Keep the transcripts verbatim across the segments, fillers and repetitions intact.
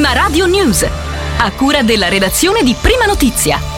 Prima Radio News, a cura della redazione di Prima Notizia.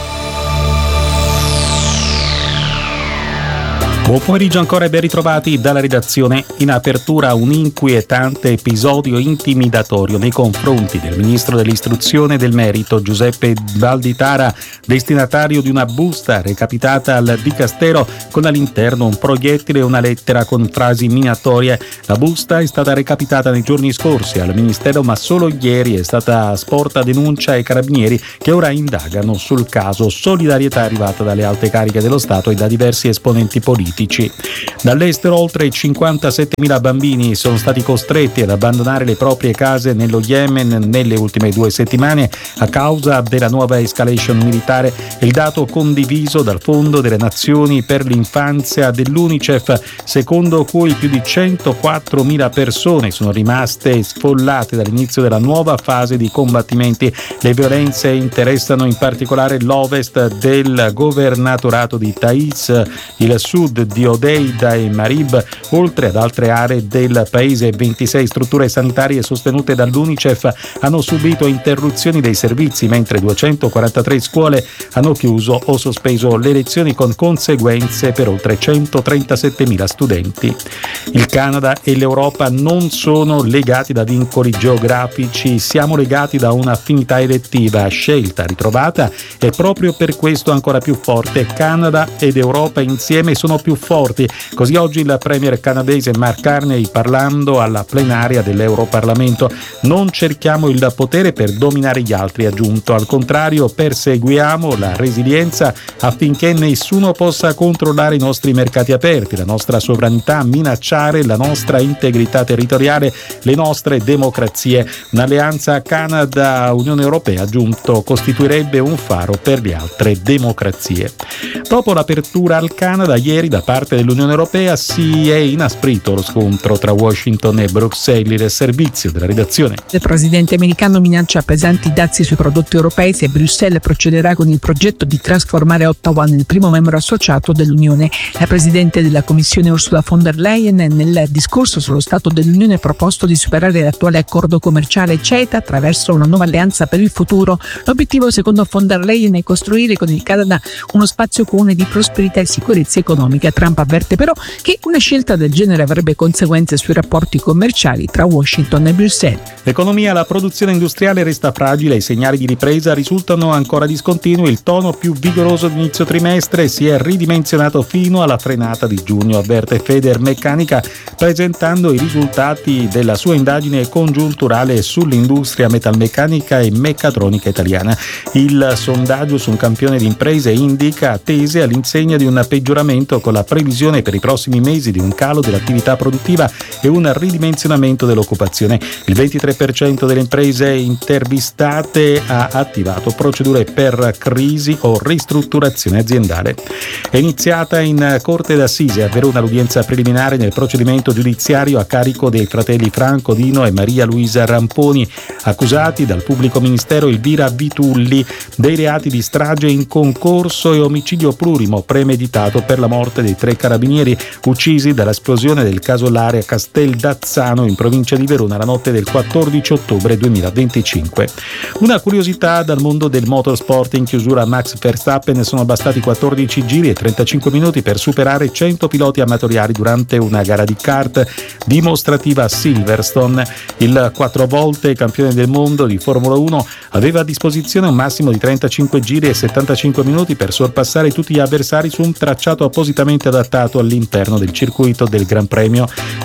Buon pomeriggio ancora e ben ritrovati dalla redazione. In apertura un inquietante episodio intimidatorio nei confronti del ministro dell'istruzione e del merito Giuseppe Valditara, destinatario di una busta recapitata al Dicastero con all'interno un proiettile e una lettera con frasi minatorie. La busta è stata recapitata nei giorni scorsi al Ministero, ma solo ieri è stata sporta denuncia ai carabinieri che ora indagano sul caso. Solidarietà arrivata dalle alte cariche dello Stato e da diversi esponenti politici. Dall'estero oltre cinquantasettemila bambini sono stati costretti ad abbandonare le proprie case nello Yemen nelle ultime due settimane a causa della nuova escalation militare. Il dato condiviso dal Fondo delle Nazioni per l'Infanzia dell'UNICEF, secondo cui più di centoquattromila persone sono rimaste sfollate dall'inizio della nuova fase di combattimenti. Le violenze interessano in particolare l'ovest del governatorato di Taiz, il sud di Odeida e Marib, oltre ad altre aree del paese. ventisei strutture sanitarie sostenute dall'UNICEF hanno subito interruzioni dei servizi, mentre duecentoquarantatré scuole hanno chiuso o sospeso le lezioni, con conseguenze per oltre centotrentasettemila studenti. Il Canada e l'Europa non sono legati da vincoli geografici, siamo legati da un'affinità elettiva, scelta ritrovata e proprio per questo ancora più forte. Canada ed Europa insieme sono più forti. Così oggi il premier canadese Mark Carney, parlando alla plenaria dell'Europarlamento: non cerchiamo il potere per dominare gli altri, ha aggiunto, al contrario perseguiamo la resilienza affinché nessuno possa controllare i nostri mercati aperti, la nostra sovranità, minacciare la nostra integrità territoriale, le nostre democrazie. Un'alleanza Canada-Unione Europea, ha aggiunto, costituirebbe un faro per le altre democrazie. Dopo l'apertura al Canada, ieri da parte dell'Unione Europea si è inasprito lo scontro tra Washington e Bruxelles. Il servizio della redazione. Il presidente americano minaccia pesanti dazi sui prodotti europei se Bruxelles procederà con il progetto di trasformare Ottawa nel primo membro associato dell'Unione. La presidente della Commissione Ursula von der Leyen nel discorso sullo Stato dell'Unione ha proposto di superare l'attuale accordo commerciale CETA attraverso una nuova alleanza per il futuro. L'obiettivo, secondo von der Leyen, è costruire con il Canada uno spazio comune di prosperità e sicurezza economica. Trump avverte però che una scelta del genere avrebbe conseguenze sui rapporti commerciali tra Washington e Bruxelles. L'economia, la produzione industriale resta fragile, i segnali di ripresa risultano ancora discontinui, il tono più vigoroso di inizio trimestre si è ridimensionato fino alla frenata di giugno, avverte Federmeccanica presentando i risultati della sua indagine congiunturale sull'industria metalmeccanica e meccatronica italiana. Il sondaggio su un campione di imprese indica tese all'insegna di un peggioramento, con la previsione per i prossimi mesi di un calo dell'attività produttiva e un ridimensionamento dell'occupazione. Il ventitré per cento delle imprese intervistate ha attivato procedure per crisi o ristrutturazione aziendale. È iniziata in Corte d'Assise a Verona l'udienza preliminare nel procedimento giudiziario a carico dei fratelli Franco Dino e Maria Luisa Ramponi, accusati dal pubblico ministero Elvira Vitulli dei reati di strage in concorso e omicidio plurimo premeditato per la morte dei tre carabinieri uccisi dall'esplosione del casolare a Casteldazzano in provincia di Verona la notte del quattordici ottobre duemilaventicinque. Una curiosità dal mondo del motorsport: in chiusura Max Verstappen sono bastati quattordici giri e trentacinque minuti per superare cento piloti amatoriali durante una gara di kart dimostrativa a Silverstone. Il quattro volte campione del mondo di Formula uno aveva a disposizione un massimo di trentacinque giri e settantacinque minuti per sorpassare tutti gli avversari su un tracciato appositamente adattato all'interno del circuito del Gran Premio.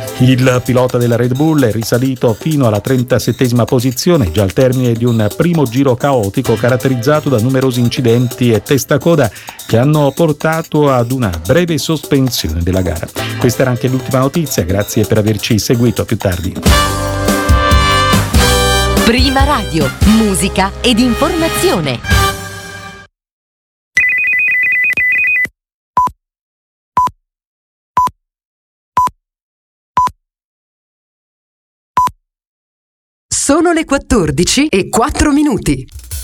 Il pilota della Red Bull è risalito fino alla trentasettesima posizione, già al termine di un primo giro caotico caratterizzato da numerosi incidenti e testacoda che hanno portato ad una breve sospensione della gara. Questa era anche l'ultima notizia, grazie per averci seguito, a più tardi. Prima Radio, musica ed informazione. Sono le quattordici e quattro minuti.